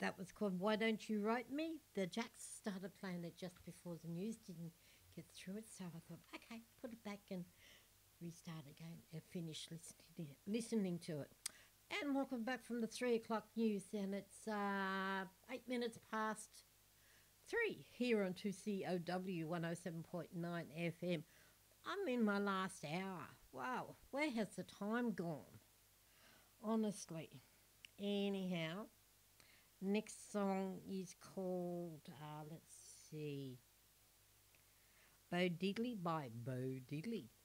That was called Why Don't You Write Me? The Jacks started playing it just before the news didn't get through it, so I thought, okay, put it back and restart again and finish listening to it. And welcome back from the 3 o'clock news, and it's 8 minutes past three here on 2COW 107.9 FM. I'm in my last hour. Wow, where has the time gone? Honestly. Anyhow, next song is called, let's see, Bo Diddley by Bo Diddley.